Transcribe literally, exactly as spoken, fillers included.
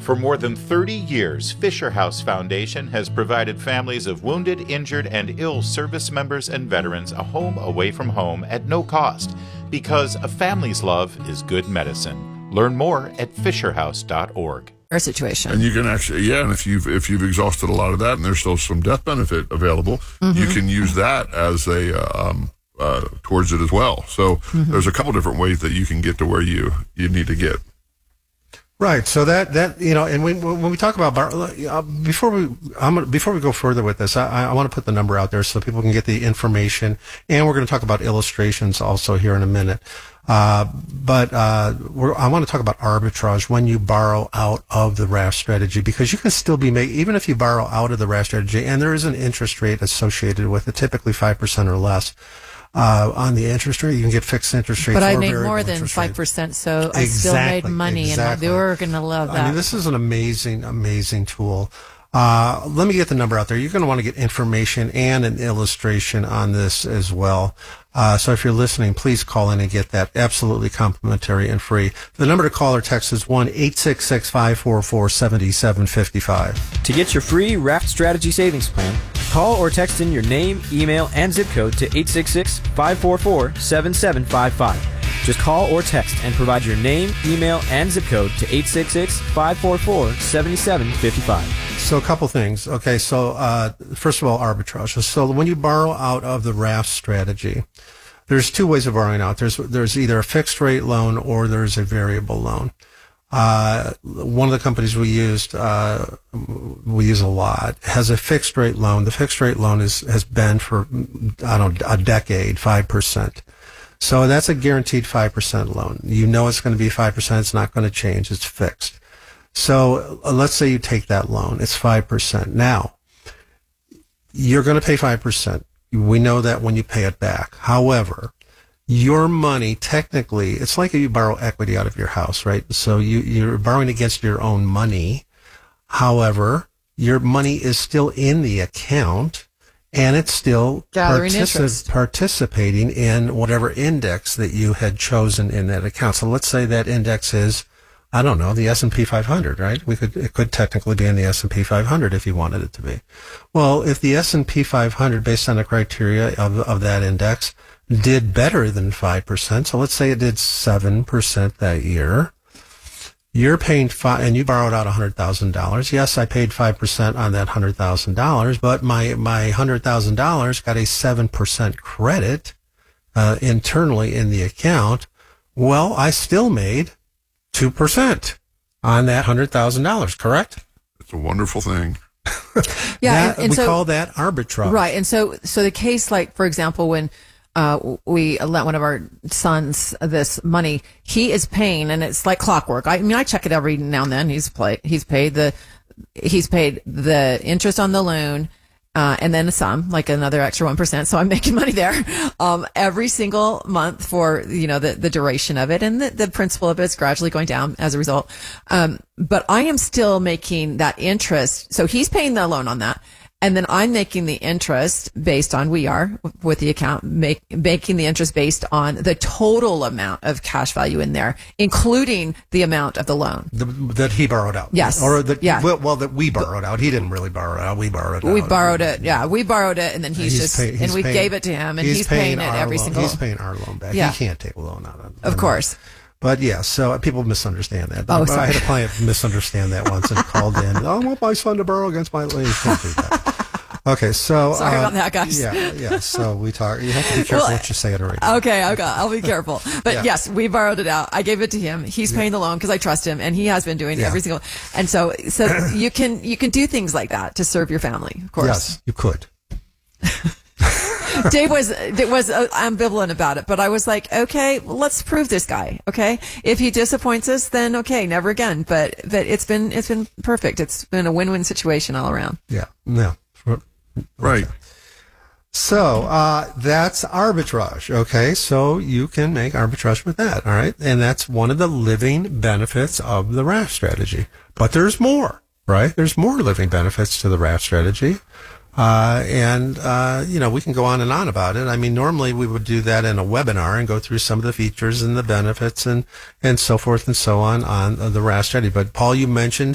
For more than thirty years, Fisher House Foundation has provided families of wounded, injured, and ill service members and veterans a home away from home at no cost, because a family's love is good medicine. Learn more at fisher house dot org. Our situation. And you can actually, yeah, and if you've if you've exhausted a lot of that and there's still some death benefit available, mm-hmm. you can use that as a uh, um, uh, towards it as well. So mm-hmm. there's a couple different ways that you can get to where you you need to get. Right. So that, that, you know, and when, when we talk about, bar, uh, before we, I'm gonna, before we go further with this, I, I want to put the number out there so people can get the information, and we're going to talk about illustrations also here in a minute. Uh, but, uh, we're, I want to talk about arbitrage when you borrow out of the R A F strategy, because you can still be making, even if you borrow out of the R A F strategy, and there is an interest rate associated with it, typically five percent or less. Uh, on the interest rate, you can get fixed interest rates. But I or made variable more than five percent, so I exactly, still made money, exactly. and they were going to love that. I mean, this is an amazing, amazing tool. Uh, let me get the number out there. You're going to want to get information and an illustration on this as well. Uh, so if you're listening, please call in and get that absolutely complimentary and free. The number to call or text is one eight six six, five four four, seven seven five five. To get your free Raft Strategy Savings Plan, call or text in your name, email, and zip code to eight six six, five four four, seven seven five five. Just call or text and provide your name, email, and zip code to eight six six, five four four, seven seven five five. So a couple things. Okay, so uh, first of all, arbitrage. So when you borrow out of the R A F strategy, there's two ways of borrowing out. There's there's either a fixed rate loan or there's a variable loan. Uh, one of the companies we used, uh, we use a lot, has a fixed rate loan. The fixed rate loan is has been for, I don't know, a decade, five percent. So that's a guaranteed five percent loan. You know it's going to be five percent. It's not going to change. It's fixed. So uh, let's say you take that loan. It's five percent. Now, you're going to pay five percent. We know that when you pay it back. However, your money, technically, it's like if you borrow equity out of your house, right? So you, you're borrowing against your own money. However, your money is still in the account, and it's still particip- participating in whatever index that you had chosen in that account. So let's say that index is, I don't know, the S and P five hundred, right? We could, it could technically be in the S and P five hundred if you wanted it to be. Well, if the S and P five hundred, based on the criteria of, of that index, did better than five percent, so let's say it did seven percent that year, you're paying five, and you borrowed out one hundred thousand dollars. Yes, I paid five percent on that one hundred thousand dollars, but my, my one hundred thousand dollars got a seven percent credit, uh, internally in the account. Well, I still made two percent on that one hundred thousand dollars, correct? It's a wonderful thing. Yeah. That, and, and we so, call that arbitrage. Right. And so, so the case, like, for example, when, uh, we lent one of our sons this money, he is paying, and it's like clockwork. I, I mean, I check it every now and then. He's play, he's paid the, he's paid the interest on the loan, Uh, and then some, like another extra one percent. So I'm making money there, um, every single month for, you know, the, the duration of it. And the, the principal of it is gradually going down as a result. Um, but I am still making that interest. So he's paying the loan on that. And then I'm making the interest based on, we are with the account, make, making the interest based on the total amount of cash value in there, including the amount of the loan. The, that he borrowed out. Yes. Or that, yeah. well, well, that we borrowed out. He didn't really borrow it out. We borrowed it We out. borrowed it. Yeah. We borrowed it. And then he's, he's just, pay, he's and we paying, gave it to him, and he's, he's paying, paying it every loan. single. He's paying our loan back. Yeah. He can't take a loan out of it. Of course. But yeah, so people misunderstand that. Oh, I sorry. had a client misunderstand that once and called in. Oh, I want my son to borrow against my loan. You can't do that. Okay, so sorry uh, about that, guys. Yeah, yeah. So we talk. You have to be careful well, what you say at a radio. Okay, okay, I'll be careful. But yeah. yes, we borrowed it out. I gave it to him. He's paying yeah. the loan because I trust him, and he has been doing yeah. every single. And so, so you can you can do things like that to serve your family, of course. Yes, you could. Dave was was uh, ambivalent about it, but I was like, okay, well, let's prove this guy. Okay, if he disappoints us, then okay, never again. But but it's been it's been perfect. It's been a win-win situation all around. Yeah. No. Right. Okay. So uh, that's arbitrage. Okay, so you can make arbitrage with that. All right, and that's one of the living benefits of the R A F strategy. But there's more, right? There's more living benefits to the R A F strategy. Uh, and, uh, you know, we can go on and on about it. I mean, normally we would do that in a webinar and go through some of the features and the benefits and, and so forth and so on on the R A S strategy. But Paul, you mentioned